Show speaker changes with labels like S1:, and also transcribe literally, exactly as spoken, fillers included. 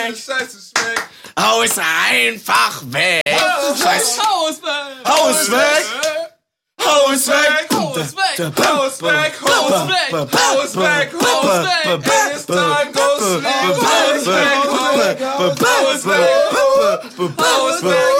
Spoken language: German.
S1: Scheiße schmeckt.
S2: Haus einfach weg. Scheiße.
S1: Haus weg.
S2: Haus weg. Haus weg.
S1: Haus weg. Haus weg. Haus weg. Haus weg. Haus weg. And it's time to sleep. Haus weg. Haus weg. Haus weg.